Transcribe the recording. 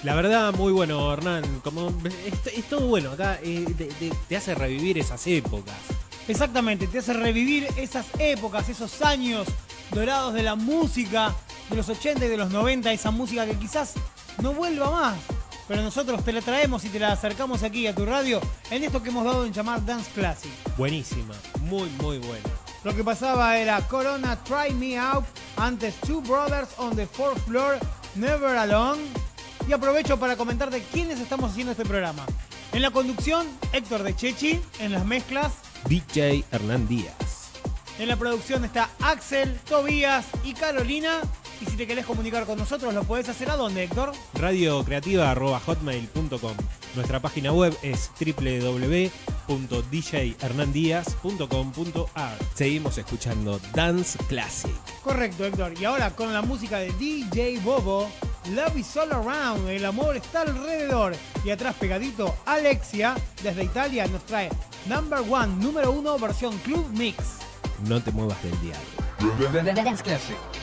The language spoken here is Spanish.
La verdad, muy bueno, Hernán. Como es todo bueno acá, te hace revivir esas épocas. Exactamente, te hace revivir esas épocas, esos años dorados de la música de los 80 y de los 90, esa música que quizás no vuelva más, pero nosotros te la traemos y te la acercamos aquí a tu radio en esto que hemos dado en llamar Dance Classic. Buenísima, muy buena. Lo que pasaba era Corona, Try Me Out, antes Two Brothers on the Fourth Floor, Never Alone. Y aprovecho para comentarte quiénes estamos haciendo este programa. En la conducción, Héctor de Chechi. En las mezclas, DJ Hernán Díaz. En la producción está Axel, Tobías y Carolina. Y si te querés comunicar con nosotros, lo podés hacer ¿a dónde, Héctor? radiocreativa@hotmail.com. Nuestra página web es www.djhernandiaz.com.ar. Seguimos escuchando Dance Classic. Correcto, Héctor. Y ahora con la música de DJ Bobo, Love is all around, el amor está alrededor. Y atrás pegadito, Alexia, desde Italia, nos trae Number One, número 1, versión Club Mix. No te muevas del diablo. Dance Classic.